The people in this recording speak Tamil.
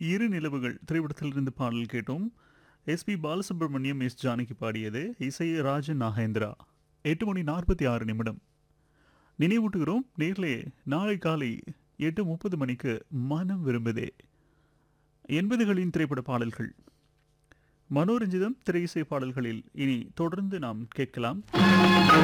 இரு நிலவுகள் திரைப்படத்திலிருந்து பாடல் கேட்டோம். எஸ்பி பாலசுப்ரமணியம், எஸ் ஜானகி பாடியது. இசை ராஜன் நாகேந்திரா. 8:46 நினைவூட்டுகிறோம் நேர்களே, நாளை காலை 8:30 மணிக்கு மனம் விரும்புதே 80களின் திரைப்பட பாடல்கள். மனோரஞ்சிதம் திரை இசை பாடல்களில் இனி தொடர்ந்து நாம் கேட்கலாம்.